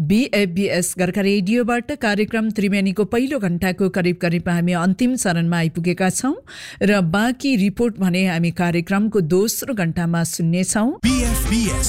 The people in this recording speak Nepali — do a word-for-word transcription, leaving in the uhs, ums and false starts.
बीएफबीएस गोर्खा रेडियोबाट कार्यक्रम त्रिवेणीको पहिलो घण्टाको करिब करिबमा हामी अन्तिम चरणमा आइपुगेका छौं र बाँकी रिपोर्ट भने हामी कार्यक्रमको दोस्रो घण्टामा सुन्नेछौं। बीएफबीएस